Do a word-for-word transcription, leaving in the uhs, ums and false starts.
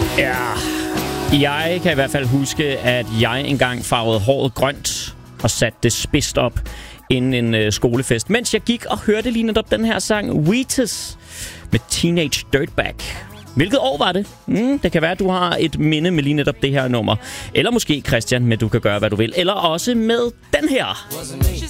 Ja, jeg kan i hvert fald huske, at jeg engang farvede håret grønt og satte det spidst op inden en øh, skolefest, mens jeg gik og hørte lige netop den her sang Wheatus med Teenage Dirtbag. Hvilket år var det? Mm, det kan være, at du har et minde med lige netop det her nummer. Eller måske Christian, men du kan gøre, hvad du vil. Eller også med den her.